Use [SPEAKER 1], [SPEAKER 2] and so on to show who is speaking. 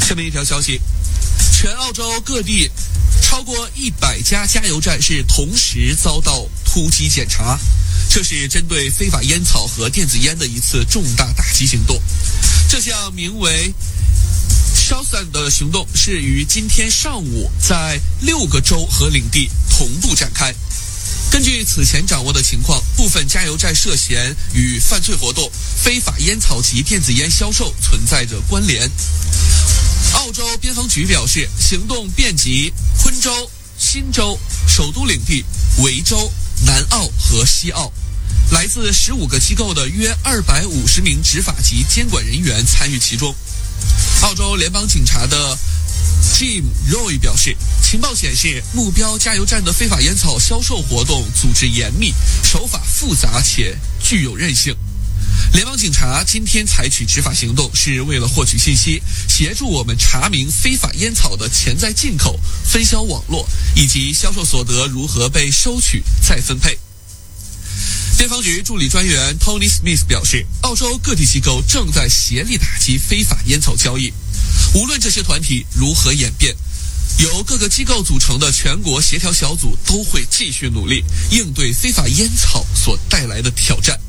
[SPEAKER 1] 下面一条消息，全澳洲各地超过100家加油站是同时遭到突击检查，这是针对非法烟草和电子烟的一次重大打击行动。这项名为 Shawsand 的行动是于今天上午在6个州和领地同步展开。根据此前掌握的情况，部分加油站涉嫌与犯罪活动、非法烟草及电子烟销售存在着关联。澳洲边防局表示，行动遍及昆州、新州、首都领地、维州、南澳和西澳，来自15个机构的约250名执法及监管人员参与其中。澳洲联邦警察的 Jim Roy 表示，情报显示目标加油站的非法烟草销售活动组织严密，手法复杂且具有韧性。联邦警察今天采取执法行动，是为了获取信息，协助我们查明非法烟草的潜在进口、分销网络以及销售所得如何被收取再分配。边防局助理专员 Tony Smith 表示，澳洲各地机构正在协力打击非法烟草交易，无论这些团体如何演变，由各个机构组成的全国协调小组都会继续努力，应对非法烟草所带来的挑战。